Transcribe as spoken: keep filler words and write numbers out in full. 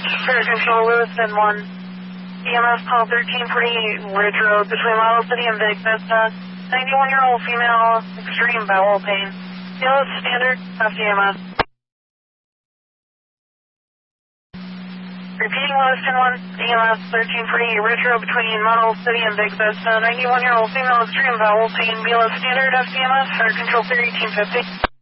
Fire Control Lewiston one. E M S call thirteen forty-eight Ridge Road between Model City and Big Vista. ninety-one-year-old female, extreme bowel pain. Yellow standard, F D M S. Repeating Lewiston one, E M S thirteen forty-eight Ridge Road between Model City and Big Vista. ninety-one-year-old female, extreme bowel pain. Yellow standard, F D M S. Fire Control thirteen fifty.